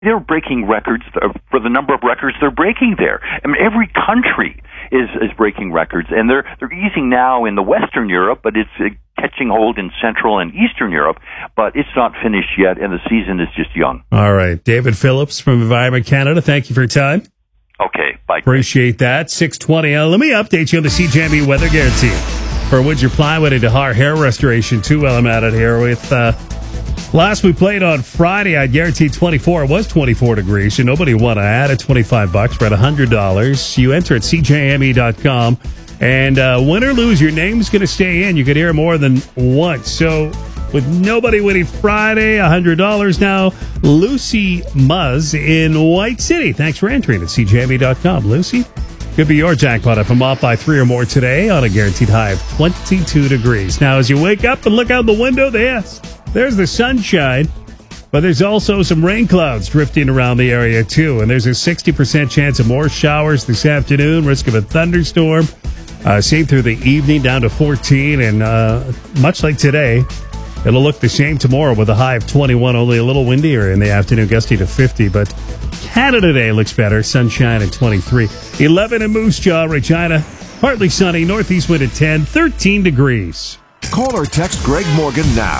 they're breaking records for the number of records they're breaking there. I mean, every country is breaking records, and they're easing now in the Western Europe, but it's catching hold in Central and Eastern Europe, but it's not finished yet, and the season is just young. All right. David Phillips from Environment Canada, thank you for your time. Okay, bye. Appreciate that. 6:20. Let me update you on the CJME weather guarantee for Woodger Plywood and DeHar Hair Restoration too. While I'm at it here with last we played on Friday, I guaranteed 24. It was 24 degrees, so nobody won. I added $25 for $100. You enter at CJME.com, and win or lose, your name's going to stay in. You could hear more than once. So with nobody winning Friday, $100 now. Lucy Muzz in White City. Thanks for entering at CJME.com. Lucy, could be your jackpot if I'm off by 3 or more today on a guaranteed high of 22 degrees. Now, as you wake up and look out the window, there's the sunshine, but there's also some rain clouds drifting around the area, too. And there's a 60% chance of more showers this afternoon, risk of a thunderstorm. Same through the evening, down to 14. And much like today, it'll look the same tomorrow with a high of 21, only a little windier in the afternoon, gusting to 50. But Canada Day looks better, sunshine at 23. 11 in Moose Jaw, Regina, partly sunny, northeast wind at 10, 13 degrees. Call or text Greg Morgan now.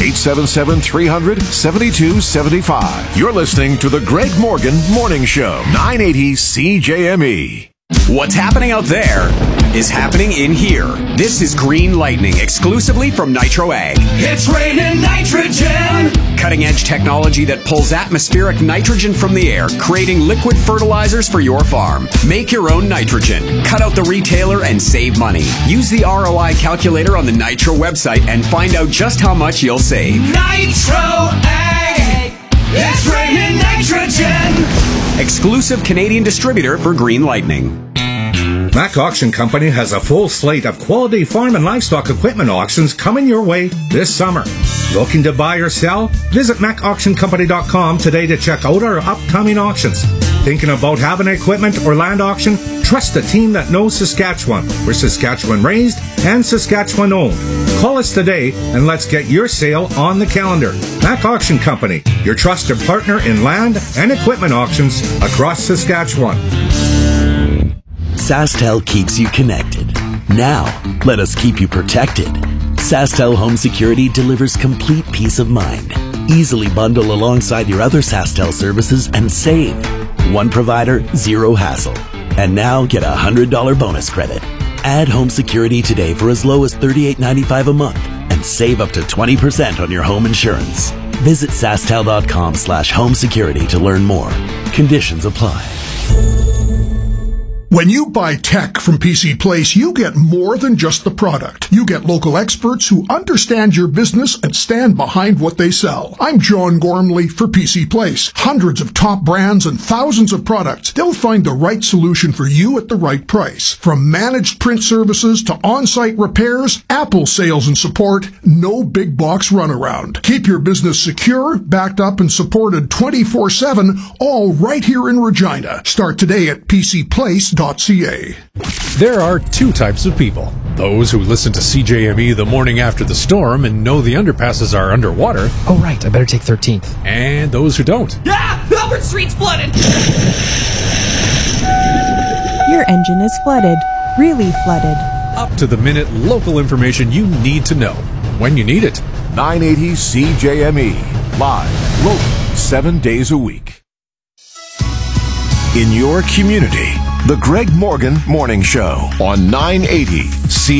877-300-7275. You're listening to the Greg Morgan Morning Show. 980 CJME. What's happening out there is happening in here. This is Green Lightning, exclusively from Nitro Ag. It's raining nitrogen! Cutting-edge technology that pulls atmospheric nitrogen from the air, creating liquid fertilizers for your farm. Make your own nitrogen. Cut out the retailer and save money. Use the ROI calculator on the Nitro website and find out just how much you'll save. Nitro Ag! It's raining nitrogen! Exclusive Canadian distributor for Green Lightning. Mac Auction Company has a full slate of quality farm and livestock equipment auctions coming your way this summer. Looking to buy or sell? Visit MacAuctionCompany.com today to check out our upcoming auctions. Thinking about having equipment or land auction? Trust the team that knows Saskatchewan. We're Saskatchewan raised and Saskatchewan owned. Call us today and let's get your sale on the calendar. Mac Auction Company, your trusted partner in land and equipment auctions across Saskatchewan. SaskTel keeps you connected. Now, let us keep you protected. SaskTel Home Security delivers complete peace of mind. Easily bundle alongside your other SaskTel services and save. One provider, zero hassle. And now get a $100 bonus credit. Add home security today for as low as $38.95 a month and save up to 20% on your home insurance. Visit SaskTel.com/home security to learn more. Conditions apply. When you buy tech from PC Place, you get more than just the product. You get local experts who understand your business and stand behind what they sell. I'm John Gormley for PC Place. Hundreds of top brands and thousands of products. They'll find the right solution for you at the right price. From managed print services to on-site repairs, Apple sales and support, no big box runaround. Keep your business secure, backed up and supported 24/7, all right here in Regina. Start today at PCPlace.ca. There are two types of people. Those who listen to CJME the morning after the storm and know the underpasses are underwater. Oh, right. I better take 13th. And those who don't. Ah! Albert Street's flooded! Your engine is flooded. Really flooded. Up-to-the-minute local information you need to know when you need it. 980 CJME. Live, local, 7 days a week. In your community, the Greg Morgan Morning Show on 980 CJME.